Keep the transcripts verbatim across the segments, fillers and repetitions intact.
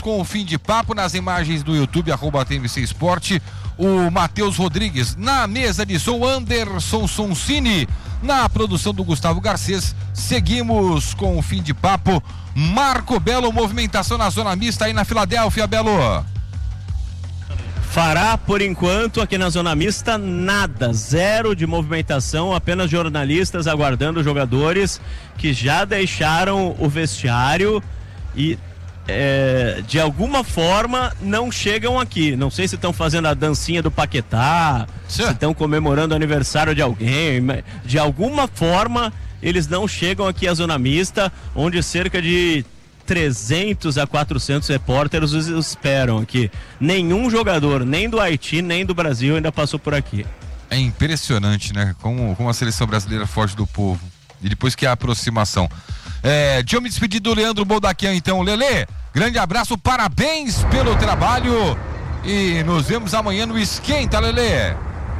com o Fim de Papo nas imagens do YouTube, arroba T M C Esporte, o Matheus Rodrigues, na mesa de som, Anderson Soncini, na produção do Gustavo Garcês. Seguimos com o Fim de Papo. Marco Belo, movimentação na zona mista aí na Filadélfia, Belo. Fará, por enquanto, aqui na zona mista, nada, zero de movimentação, apenas jornalistas aguardando jogadores que já deixaram o vestiário e é, de alguma forma não chegam aqui. Não sei se estão fazendo a dancinha do Paquetá, Sim. se estão comemorando o aniversário de alguém, de alguma forma eles não chegam aqui à zona mista, onde cerca de trezentos a quatrocentos repórteres os esperam aqui. Nenhum jogador, nem do Haiti, nem do Brasil ainda passou por aqui. É impressionante, né? Como, como a seleção brasileira foge do povo. E depois que a aproximação. É, deixa eu me despedir do Leandro Boldaquian, então. Lelê, grande abraço, parabéns pelo trabalho. E nos vemos amanhã no Esquenta, Lelê.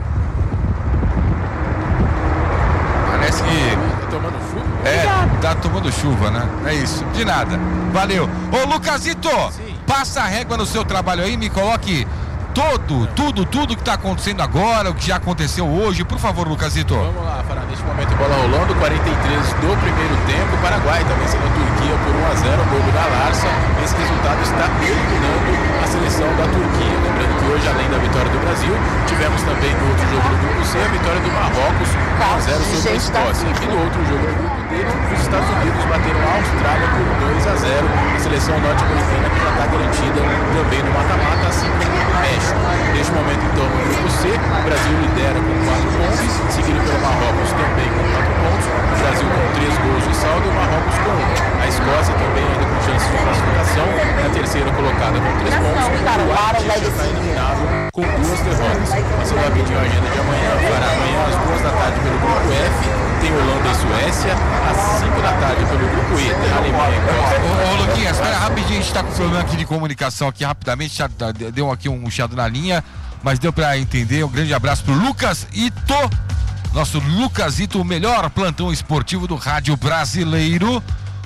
Parece que... tomando chuva? É, tá tomando chuva, né? É isso, de nada. Valeu. Ô, Lucasito, Sim. passa a régua no seu trabalho aí, me coloque todo, tudo, tudo que tá acontecendo agora, o que já aconteceu hoje, por favor, Lucasito. Vamos lá, Fará, neste momento bola rolando, quarenta e três do primeiro tempo, o Paraguai tá vencendo a Turquia por um a zero, gol do Galarça. Esse resultado está eliminando a seleção da Turquia. Lembrando que hoje, além da vitória do Brasil, tivemos também no outro jogo do grupo C, a vitória do Marrocos, um a zero sobre a Escócia. E no outro jogo do grupo D, os Estados Unidos bateram a Austrália por dois a zero. A seleção norte-americana que já está garantida também no mata-mata, assim como o México. Neste momento, então, no grupo C, o Brasil lidera com quatro pontos, seguido pelo Marrocos também com quatro pontos, o Brasil com três gols de saldo e o Marrocos com um. A Escócia também ainda com chances de classificação, é a terceira colocada com três pontos, e o Uruguai já está eliminado com duas derrotas. Passando rapidinho a agenda de amanhã, para amanhã às duas da tarde pelo grupo F, tem Holanda e Suécia, às cinco da tarde pelo grupo E, tem Alemanha e Costa. Ô, ô Luquinhas, espera rapidinho, a gente tá com problema aqui de comunicação aqui rapidamente, já deu aqui um chiado na linha, mas deu pra entender. Um grande abraço pro Lucas Ito, nosso Lucas Ito, o melhor plantão esportivo do rádio brasileiro.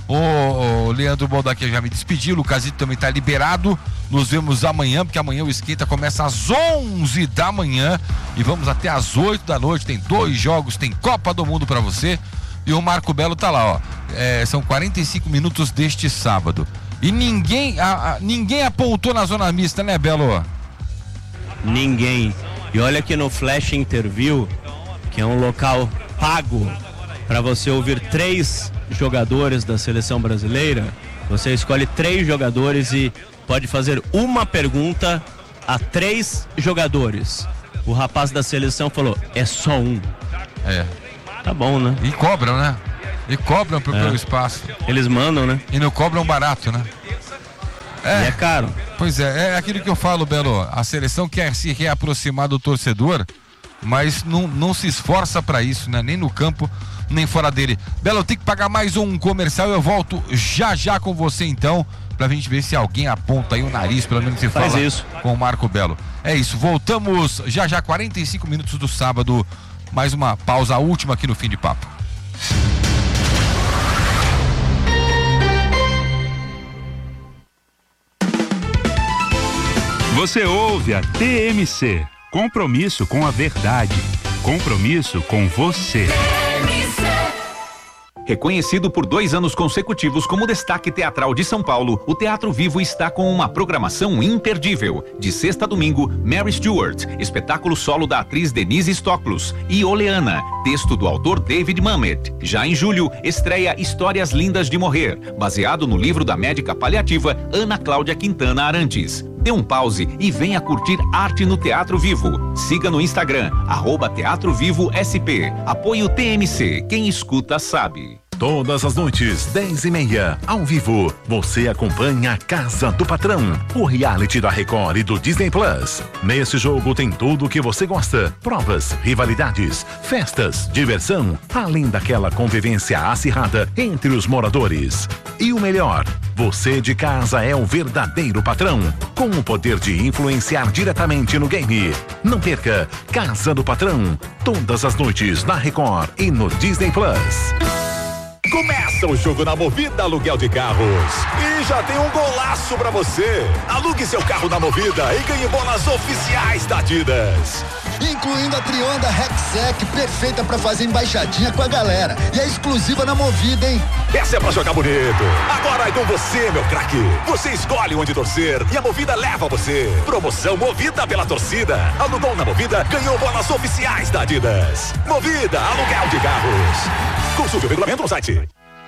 O Leandro Boldaquian já me despediu, o Lucas Ito também tá liberado. Nos vemos amanhã, porque amanhã o Esquenta começa às onze da manhã e vamos até às oito da noite. Tem dois jogos, tem Copa do Mundo pra você. E o Marco Belo tá lá, ó. É, são quarenta e cinco minutos deste sábado. E ninguém, a, a, ninguém apontou na zona mista, né, Belo? Ninguém. E olha que no Flash Interview, que é um local pago para você ouvir três jogadores da seleção brasileira, você escolhe três jogadores e pode fazer uma pergunta a três jogadores. O rapaz da seleção falou, é só um. É. Tá bom, né? E cobram, né? E cobram pro, é. pelo espaço. Eles mandam, né? E não cobram barato, né? É, e é caro. Pois é, é aquilo que eu falo, Belo. A seleção quer se reaproximar do torcedor, mas não, não se esforça pra isso, né? Nem no campo, nem fora dele. Belo, eu tenho que pagar mais um comercial. Eu volto já já com você, então, pra gente ver se alguém aponta aí o nariz, pelo menos se Faz fala isso. com o Marco Belo. É isso, voltamos já já, quarenta e cinco minutos do sábado. Mais uma pausa, a última aqui no Fim de Papo. Você ouve a T M C. Compromisso com a verdade. Compromisso com você. Reconhecido por dois anos consecutivos como destaque teatral de São Paulo, o Teatro Vivo está com uma programação imperdível. De sexta a domingo, Mary Stuart, espetáculo solo da atriz Denise Stoklos, e Oleana, texto do autor David Mamet. Já em julho, estreia Histórias Lindas de Morrer, baseado no livro da médica paliativa Ana Cláudia Quintana Arantes. Dê um pause e venha curtir arte no Teatro Vivo. Siga no Instagram, arroba Teatro Vivo S P. Apoio T M C, quem escuta sabe. Todas as noites, dez e meia, ao vivo, você acompanha a Casa do Patrão, o reality da Record e do Disney Plus. Nesse jogo tem tudo o que você gosta: provas, rivalidades, festas, diversão, além daquela convivência acirrada entre os moradores. E o melhor, você de casa é o verdadeiro patrão, com o poder de influenciar diretamente no game. Não perca Casa do Patrão, todas as noites na Record e no Disney Plus. Começa o jogo na Movida Aluguel de Carros. E já tem um golaço pra você. Alugue seu carro na Movida e ganhe bolas oficiais da Adidas. Incluindo a Trionda Rexec, perfeita pra fazer embaixadinha com a galera. E é exclusiva na Movida, hein? Essa é pra jogar bonito. Agora é com você, meu craque. Você escolhe onde torcer e a Movida leva você. Promoção Movida pela torcida. Alugou na Movida, ganhou bolas oficiais da Adidas. Movida Aluguel de Carros. Consulte o regulamento no site.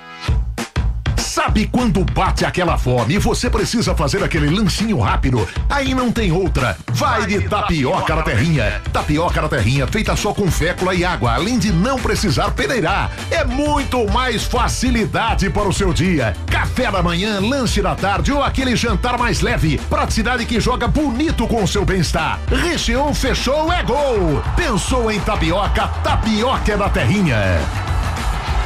Sabe quando bate aquela fome e você precisa fazer aquele lanchinho rápido? Aí não tem outra. Vai de tapioca na terrinha. Tapioca na terrinha feita só com fécula e água, além de não precisar peneirar. É muito mais facilidade para o seu dia. Café da manhã, lanche da tarde ou aquele jantar mais leve. Praticidade que joga bonito com o seu bem-estar. Recheou, fechou, é gol. Pensou em tapioca? Tapioca é da terrinha.